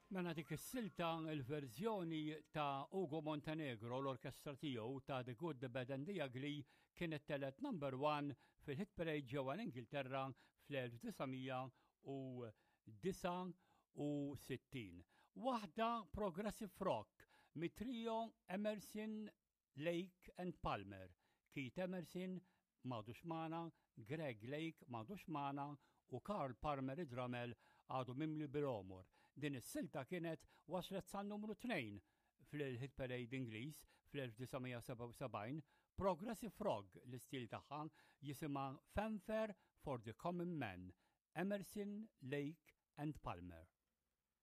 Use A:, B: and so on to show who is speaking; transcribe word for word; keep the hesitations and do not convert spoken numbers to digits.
A: Mela dik is-silta il-verżjoni ta' Ugo Montenegro l-orkestra tiegħu ta' The Good, The Bad and the Ugly kienet telet number one fil-hit parade ġewwa l-Ingilterra fl-elf tisgħomija u sittin. Waħda progressive rock mit-trio Emerson, Lake and Palmer. Keith Emerson m'għadux magħna, Greg Lake m'għadux magħna u Carl Palmer id-dramel għadu mimli bil-omor. Din is-silta kienet waslet sa' numru tnejn fil-hit parade Ingliż fl-elf tisgħomija seba' u sebgħin. Progressive rock l-istil tagħha jisimha Fanfare for the Common Man, Emerson, Lake and Palmer.